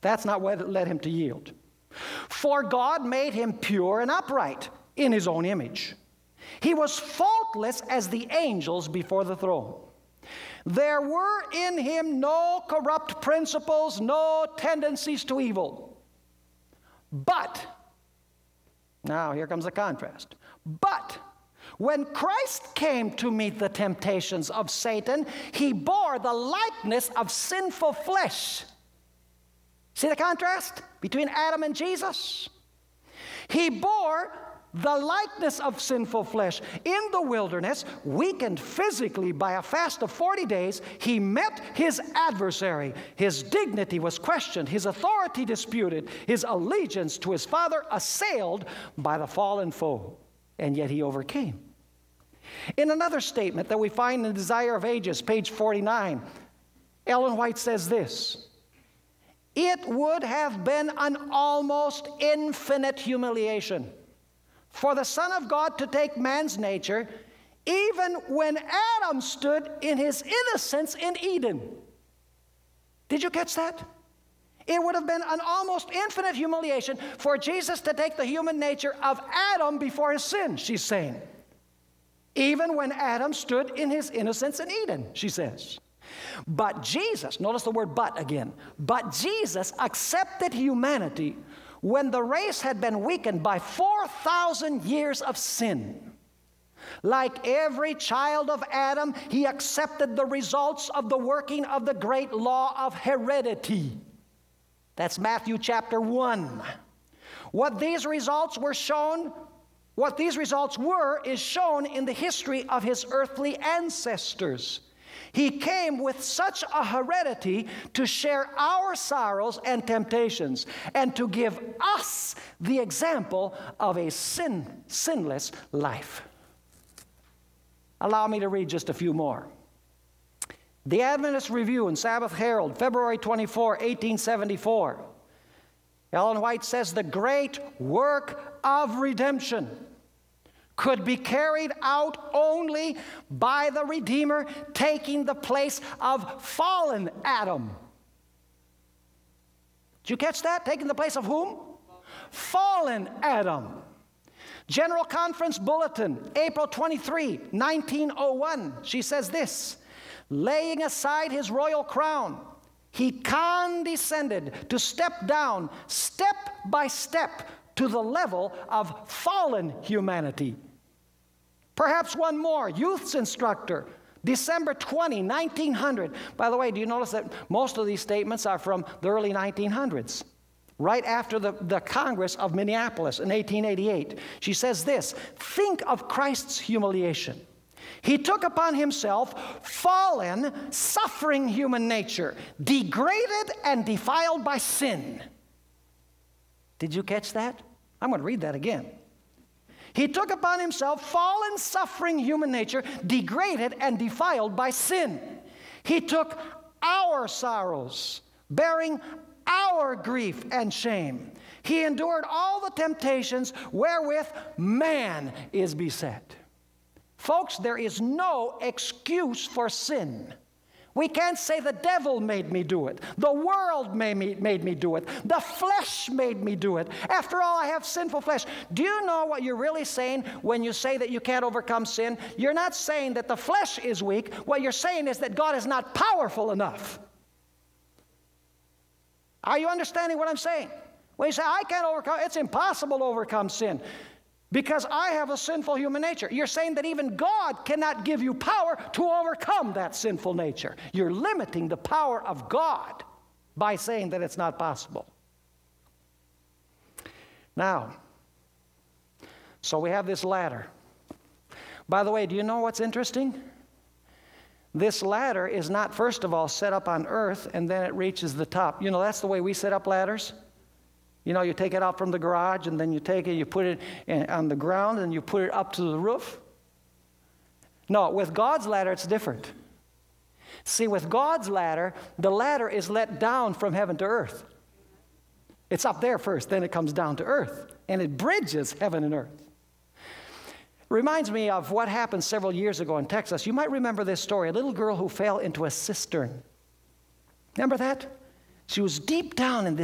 That's not what led him to yield. For God made him pure and upright in his own image. He was faultless as the angels before the throne. There were in him no corrupt principles, no tendencies to evil. But, now here comes the contrast. But, when Christ came to meet the temptations of Satan, he bore the likeness of sinful flesh. See the contrast between Adam and Jesus? He bore the likeness of sinful flesh. In the wilderness, weakened physically by a fast of 40 days, he met his adversary. His dignity was questioned, his authority disputed, his allegiance to his Father assailed by the fallen foe. And yet he overcame. In another statement that we find in Desire of Ages, page 49, Ellen White says this: it would have been an almost infinite humiliation for the Son of God to take man's nature, even when Adam stood in his innocence in Eden. Did you catch that? It would have been an almost infinite humiliation for Jesus to take the human nature of Adam before his sin, she's saying. Even when Adam stood in his innocence in Eden, she says. But Jesus, notice the word but again, but Jesus accepted humanity when the race had been weakened by 4,000 years of sin. Like every child of Adam, he accepted the results of the working of the great law of heredity. That's Matthew chapter 1. What these results were is shown in the history of his earthly ancestors. He came with such a heredity to share our sorrows and temptations and to give us the example of a sinless life. Allow me to read just a few more. The Adventist Review and Sabbath Herald, February 24, 1874. Ellen White says the great work of redemption could be carried out only by the Redeemer taking the place of fallen Adam. Did you catch that? Taking the place of whom? Fallen Adam. General Conference Bulletin, April 23, 1901. She says this: laying aside his royal crown, he condescended to step down, step by step, to the level of fallen humanity. Perhaps one more, Youth's Instructor, December 20, 1900. By the way, do you notice that most of these statements are from the early 1900s? Right after the Congress of Minneapolis in 1888. She says this: think of Christ's humiliation. He took upon himself fallen, suffering human nature, degraded and defiled by sin. Did you catch that? I'm going to read that again. He took upon himself fallen, suffering human nature, degraded and defiled by sin. He took our sorrows, bearing our grief and shame. He endured all the temptations wherewith man is beset. Folks, there is no excuse for sin. We can't say the devil made me do it. The world made me do it. The flesh made me do it. After all, I have sinful flesh. Do you know what you're really saying when you say that you can't overcome sin? You're not saying that the flesh is weak. What you're saying is that God is not powerful enough. Are you understanding what I'm saying? When you say, I can't overcome, it's impossible to overcome sin because I have a sinful human nature. You're saying that even God cannot give you power to overcome that sinful nature. You're limiting the power of God by saying that it's not possible. Now, so we have this ladder. By the way, do you know what's interesting? This ladder is not, first of all, set up on earth and then it reaches the top. You know, that's the way we set up ladders. You know, you take it out from the garage and then you take it, you put it on the ground and you put it up to the roof. No, with God's ladder, it's different. See, with God's ladder, the ladder is let down from heaven to earth. It's up there first, then it comes down to earth, and it bridges heaven and earth. Reminds me of what happened several years ago in Texas. You might remember this story, a little girl who fell into a cistern. Remember that? She was deep down in this